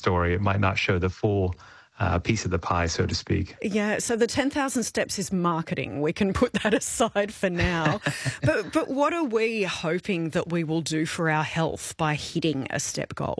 story. It might not show the full piece of the pie, so to speak. Yeah, so the 10,000 steps is marketing. We can put that aside for now. But what are we hoping that we will do for our health by hitting a step goal?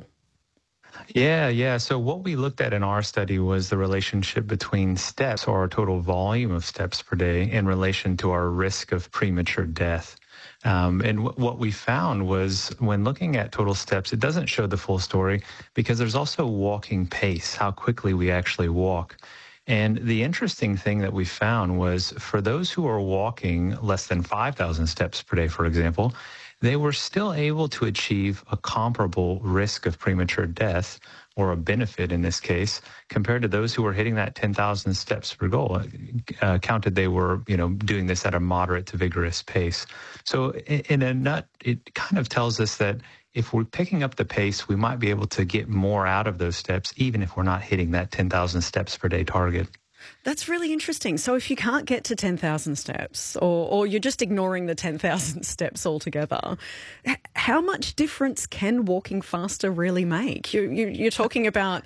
Yeah. So what we looked at in our study was the relationship between steps, or our total volume of steps per day, in relation to our risk of premature death. And what we found was, when looking at total steps, it doesn't show the full story because there's also walking pace, how quickly we actually walk. And the interesting thing that we found was, for those who are walking less than 5,000 steps per day, for example, they were still able to achieve a comparable risk of premature death, or a benefit in this case, compared to those who were hitting that 10,000 steps per goal. Counted they were, doing this at a moderate to vigorous pace. So in a nut, it kind of tells us that if we're picking up the pace, we might be able to get more out of those steps, even if we're not hitting that 10,000 steps per day target. That's really interesting. So if you can't get to 10,000 steps, or you're just ignoring the 10,000 steps altogether, how much difference can walking faster really make? You're talking about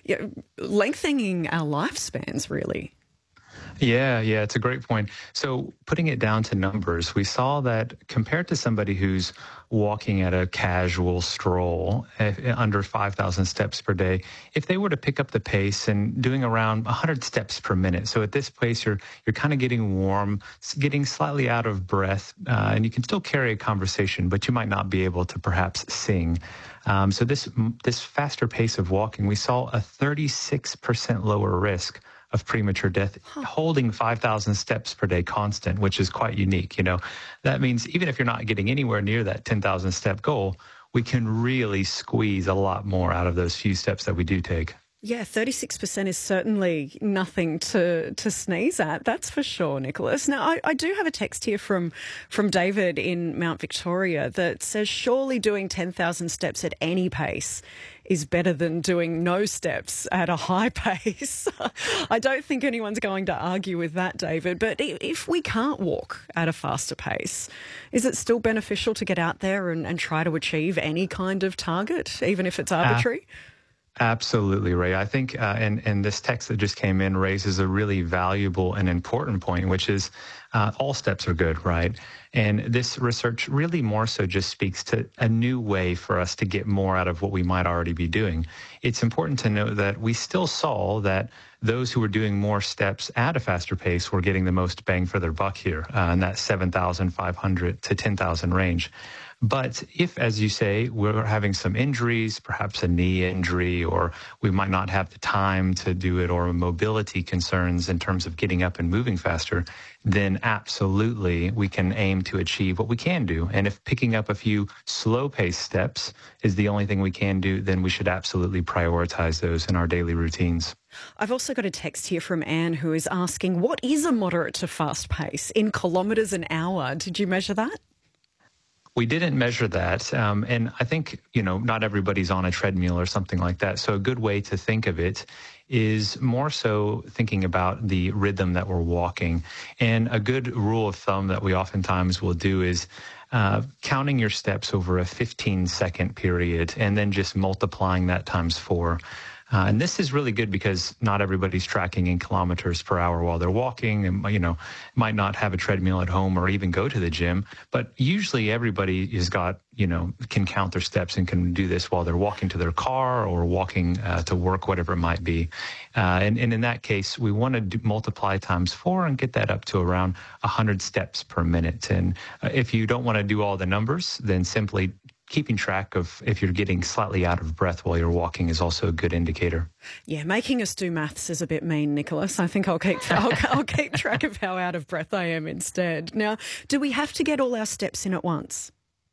lengthening our lifespans, really. Yeah, it's a great point. So putting it down to numbers, we saw that compared to somebody who's walking at a casual stroll under 5,000 steps per day, if they were to pick up the pace and doing around 100 steps per minute, so at this pace you're kind of getting warm, getting slightly out of breath, and you can still carry a conversation, but you might not be able to perhaps sing. So this faster pace of walking, we saw a 36% lower risk of premature death, holding 5,000 steps per day constant, which is quite unique. That means even if you're not getting anywhere near that 10,000 step goal, we can really squeeze a lot more out of those few steps that we do take. Yeah, 36% is certainly nothing to sneeze at, that's for sure, Nicholas. Now, I do have a text here from David in Mount Victoria that says, surely doing 10,000 steps at any pace is better than doing no steps at a high pace. I don't think anyone's going to argue with that, David, but if we can't walk at a faster pace, is it still beneficial to get out there and try to achieve any kind of target, even if it's arbitrary? Absolutely, Ray. I think, and this text that just came in raises a really valuable and important point, which is all steps are good, right? And this research really more so just speaks to a new way for us to get more out of what we might already be doing. It's important to note that we still saw that those who were doing more steps at a faster pace were getting the most bang for their buck here, in that 7,500 to 10,000 range. But if, as you say, we're having some injuries, perhaps a knee injury, or we might not have the time to do it, or mobility concerns in terms of getting up and moving faster, then absolutely we can aim to achieve what we can do. And if picking up a few slow-paced steps is the only thing we can do, then we should absolutely prioritize those in our daily routines. I've also got a text here from Anne who is asking, what is a moderate to fast pace in kilometres an hour? Did you measure that? We didn't measure that, and I think, not everybody's on a treadmill or something like that. So a good way to think of it is more so thinking about the rhythm that we're walking. And a good rule of thumb that we oftentimes will do is counting your steps over a 15-second period and then just multiplying that times 4. And this is really good because not everybody's tracking in kilometers per hour while they're walking, and might not have a treadmill at home or even go to the gym. But usually everybody has got, can count their steps and can do this while they're walking to their car or walking to work, whatever it might be. And in that case, we want to multiply times 4 and get that up to around 100 steps per minute. And if you don't want to do all the numbers, then simply keeping track of if you're getting slightly out of breath while you're walking is also a good indicator. Yeah, making us do maths is a bit mean, Nicholas. I think I'll keep track of how out of breath I am instead. Now, do we have to get all our steps in at once?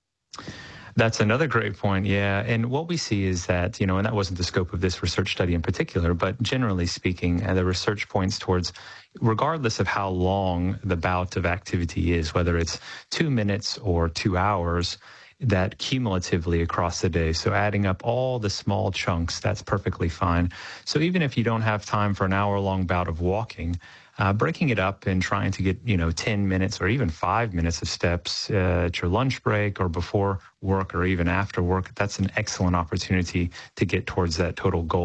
That's another great point, yeah. And what we see is that, and that wasn't the scope of this research study in particular, but generally speaking, the research points towards, regardless of how long the bout of activity is, whether it's 2 minutes or 2 hours, that cumulatively across the day. So adding up all the small chunks, that's perfectly fine. So even if you don't have time for an hour-long bout of walking, breaking it up and trying to get, 10 minutes or even 5 minutes of steps at your lunch break or before work or even after work, that's an excellent opportunity to get towards that total goal.